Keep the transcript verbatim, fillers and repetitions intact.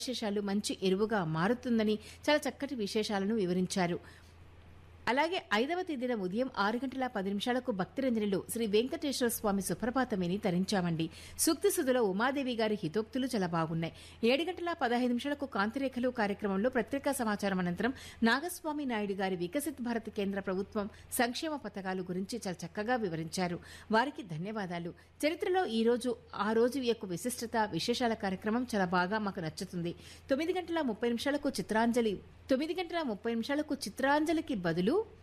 విశేషాలు మంచి ఎరువుగా మారుతుందని చాలా చక్కటి విశేషాలను వివరించారు. అలాగే ఐదవ తేదీన ఉదయం ఆరు గంటల పది నిమిషాలకు భక్తిరంజనిలో శ్రీ వెంకటేశ్వర స్వామి సుప్రభాతమిని తరించామండి. సూక్తి సుధులో ఉమాదేవి గారి హితోక్తులు చాలా బాగున్నాయి. ఏడు గంటల పదహైదు నిమిషాలకు కాంతిరేఖలు కార్యక్రమంలో పత్రికా సమాచారం అనంతరం నాగస్వామి నాయుడు గారి వికసిత్ భారత్ కేంద్ర ప్రభుత్వం సంక్షేమ పథకాలు గురించి చాలా చక్కగా వివరించారు. వారికి ధన్యవాదాలు. చరిత్రలో ఈ రోజు ఆ రోజు యొక్క విశిష్టత విశేషాల కార్యక్రమం చాలా బాగా మాకు నచ్చుతుంది. తొమ్మిది గంటల ముప్పై నిమిషాలకు చిత్రాంజలి తొమ్మిది గంటల ముప్పై నిమిషాలకు చిత్రాంజలికి బదులు